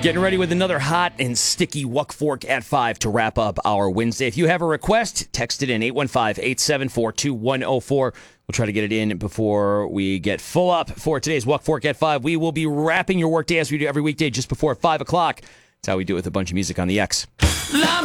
Getting ready with another hot and sticky Wuck Fork at 5 to wrap up our Wednesday. If you have a request, text it in 815-874-2104. We'll try to get it in before we get full up for today's Wuck Fork at 5. We will be wrapping your workday as we do every weekday just before 5 o'clock. That's how we do it with a bunch of music on the X.